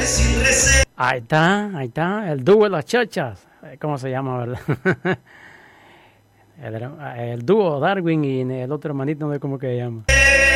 Ahí está, el dúo de las chochas. ¿Cómo se llama, verdad? El dúo Darwin y el otro hermanito, no sé cómo que se llama.